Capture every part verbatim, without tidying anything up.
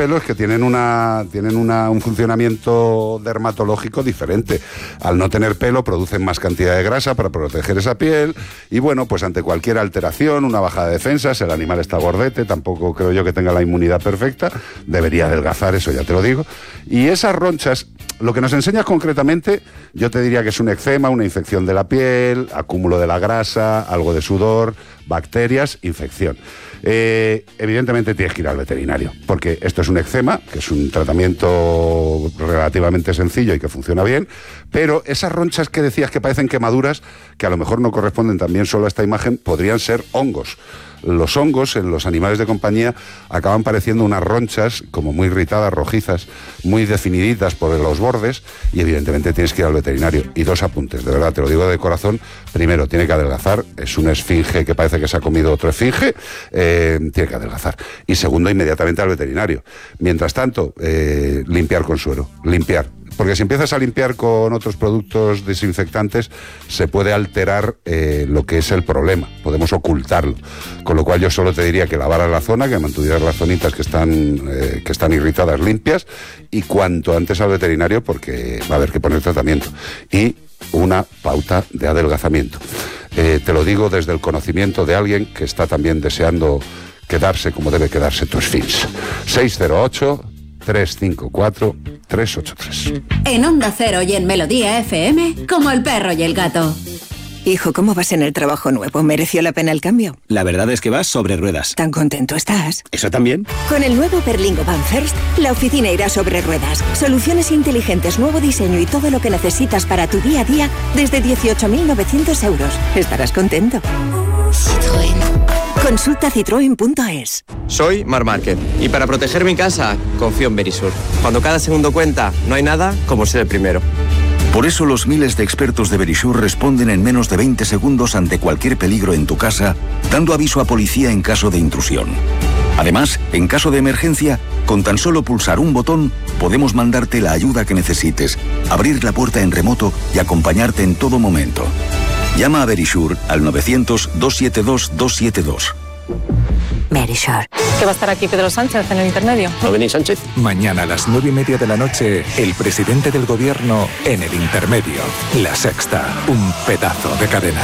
pelo es que tienen una tienen una, un funcionamiento dermatológico diferente. Al no tener pelo producen más cantidad de grasa para proteger esa piel y bueno, pues ante cualquier alteración, una bajada de defensas, el animal está gordete, tampoco creo yo que tenga la inmunidad perfecta, debería adelgazar, eso ya te lo digo. Y esas ronchas, lo que nos enseñas concretamente, yo te diría que es un eczema, una infección de la piel, acúmulo de la grasa, algo de sudor, bacterias, infección. Eh, evidentemente tienes que ir al veterinario, porque esto es un eczema, que es un tratamiento relativamente sencillo y que funciona bien, pero esas ronchas que decías que parecen quemaduras, que a lo mejor no corresponden también solo a esta imagen, podrían ser hongos. Los hongos en los animales de compañía acaban pareciendo unas ronchas como muy irritadas, rojizas, muy definiditas por los bordes y evidentemente tienes que ir al veterinario. Y dos apuntes, de verdad, te lo digo de corazón. Primero, tiene que adelgazar, es una esfinge que parece que se ha comido otro esfinge, eh, tiene que adelgazar. Y segundo, inmediatamente al veterinario. Mientras tanto, eh, limpiar con suero, limpiar. Porque si empiezas a limpiar con otros productos desinfectantes, se puede alterar eh, lo que es el problema, podemos ocultarlo. Con lo cual yo solo te diría que lavaras la zona, que mantuvieras las zonitas que están, eh, que están irritadas limpias, y cuanto antes al veterinario, porque va a haber que poner tratamiento. Y una pauta de adelgazamiento. Eh, te lo digo desde el conocimiento de alguien que está también deseando quedarse como debe quedarse tu Sphinx. seis cero ocho, tres cinco cuatro, tres ocho tres. En Onda Cero y en Melodía F M, como el perro y el gato. Hijo, ¿cómo vas en el trabajo nuevo? ¿Mereció la pena el cambio? La verdad es que vas sobre ruedas. ¿Tan contento estás? ¿Eso también? Con el nuevo Berlingo Van First, la oficina irá sobre ruedas. Soluciones inteligentes, nuevo diseño y todo lo que necesitas para tu día a día desde dieciocho mil novecientos euros. Estarás contento. Citroën. Consulta citroen punto es. Soy Mar Márquez y para proteger mi casa confío en Verisur. Cuando cada segundo cuenta, no hay nada como ser el primero. Por eso los miles de expertos de Verisur responden en menos de veinte segundos ante cualquier peligro en tu casa, dando aviso a policía en caso de intrusión. Además, en caso de emergencia, con tan solo pulsar un botón, podemos mandarte la ayuda que necesites, abrir la puerta en remoto y acompañarte en todo momento. Llama a Verisur al novecientos, doscientos setenta y dos, doscientos setenta y dos. Verisur. ¿Que va a estar aquí Pedro Sánchez en el intermedio? ¿No venís, Sánchez? Mañana a las nueve y media de la noche, el presidente del gobierno en el intermedio. La Sexta, un pedazo de cadena.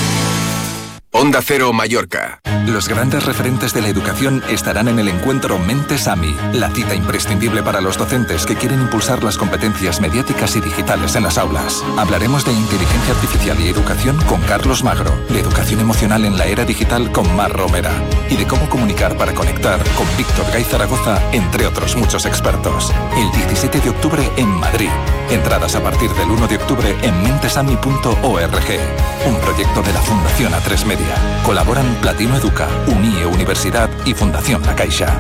Onda Cero Mallorca. Los grandes referentes de la educación estarán en el encuentro Mentes A M I, la cita imprescindible para los docentes que quieren impulsar las competencias mediáticas y digitales en las aulas. Hablaremos de inteligencia artificial y educación con Carlos Magro, de educación emocional en la era digital con Mar Romera y de cómo comunicar para conectar con Víctor Gay Zaragoza, entre otros muchos expertos. El diecisiete de octubre en Madrid. Entradas a partir del uno de octubre en mentesami punto org. Un proyecto de la Fundación A tres Media. Colaboran Platino Educa, Unie Universidad y Fundación La Caixa.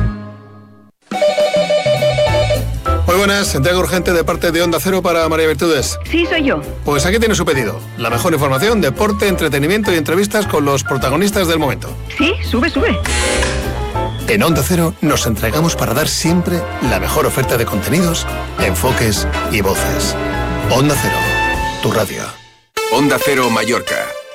Muy buenas, entrega urgente de parte de Onda Cero para María Virtudes. Sí, soy yo. Pues aquí tiene su pedido. La mejor información, deporte, entretenimiento y entrevistas con los protagonistas del momento. Sí, sube, sube. En Onda Cero nos entregamos para dar siempre la mejor oferta de contenidos, enfoques y voces. Onda Cero, tu radio. Onda Cero Mallorca.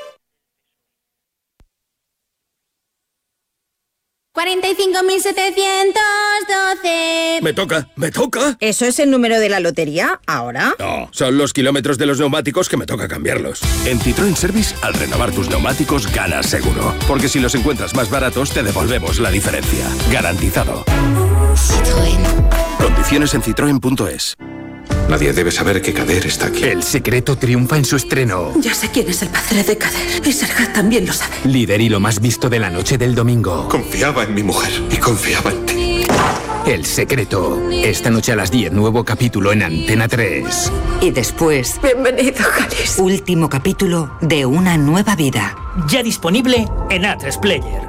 cuarenta y cinco mil setecientos doce. Me toca, me toca. ¿Eso es el número de la lotería ahora? No, son los kilómetros de los neumáticos que me toca cambiarlos. En Citroën Service, al renovar tus neumáticos, ganas seguro. Porque si los encuentras más baratos, te devolvemos la diferencia. Garantizado. Citroën. Condiciones en citroen punto es. Nadie debe saber que Kader está aquí. El Secreto triunfa en su estreno. Ya sé quién es el padre de Kader. Y Serhat también lo sabe. Líder y lo más visto de la noche del domingo. Confiaba en mi mujer y confiaba en ti. El Secreto. Esta noche a las diez, nuevo capítulo en Antena tres. Y después... Bienvenido, Caris. Último capítulo de Una nueva vida. Ya disponible en A tres Player.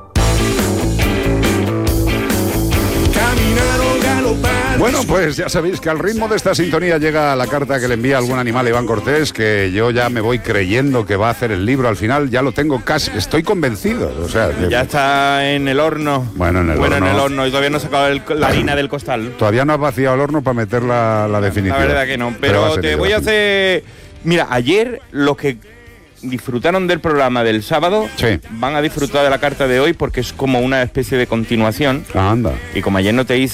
Bueno, pues ya sabéis que al ritmo de esta sintonía llega la carta que le envía algún animal a Iván Cortés, que yo ya me voy creyendo que va a hacer el libro. Al final ya lo tengo casi, estoy convencido. O sea, que... Ya está en el horno. Bueno, en el bueno, horno. en el horno y todavía no he sacado el, la harina del costal. Todavía no has vaciado el horno para meter la, la definitiva. La verdad que no, pero, pero te voy a hacer... Mira, ayer los que disfrutaron del programa del sábado, sí, van a disfrutar de la carta de hoy porque es como una especie de continuación. Ah, anda. Y como ayer no te hice